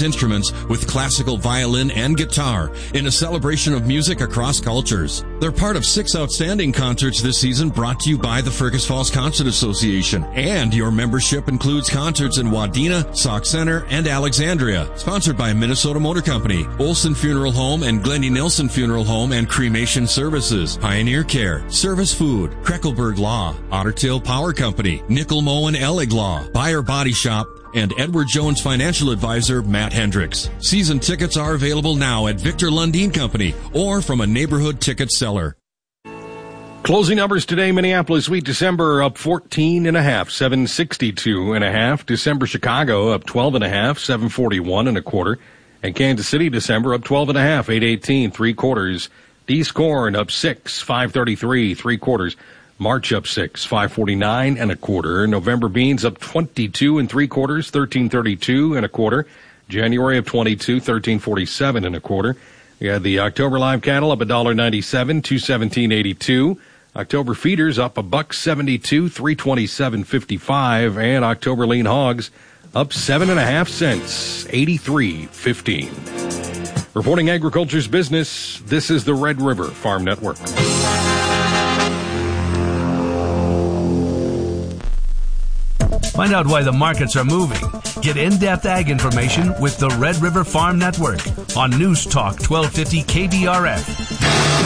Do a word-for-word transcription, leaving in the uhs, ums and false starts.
Brothers Instruments with classical violin and guitar in a celebration of music across cultures. They're part of six outstanding concerts this season brought to you by the Fergus Falls Concert Association. And your membership includes concerts in Wadena, Sauk Center, and Alexandria. Sponsored by Minnesota Motor Company, Olson Funeral Home and Glendy Nilsson Funeral Home and Cremation Services, Pioneer Care, Service Food, Kreckelberg Law, Otter Tail Power Company, Nickel Moe and Ellig Law, Buyer Body Shop, and Edward Jones financial advisor Matt Hendricks. Season tickets are available now at Victor Lundeen Company or from a neighborhood ticket seller. Closing numbers today, Minneapolis Wheat December up fourteen and a half, seven sixty-two and a half. December Chicago up twelve and a half, seven forty-one and a quarter. And Kansas City December up twelve and a half, eight eighteen, three quarters. Dees Corn up six, five thirty-three, three quarters. March up six, five forty-nine and a quarter. November beans up twenty-two and three quarters, thirteen thirty-two and a quarter. January up twenty-two, thirteen forty-seven and a quarter. We had the October live cattle up one dollar ninety-seven, two seventeen eighty-two. October feeders up a buck seventy-two, three twenty-seven fifty-five, and October lean hogs up seven and a half cents, eighty-three fifteen. Reporting agriculture's business, this is the Red River Farm Network. Find out why the markets are moving. Get in-depth ag information with the Red River Farm Network on News Talk twelve fifty K B R F.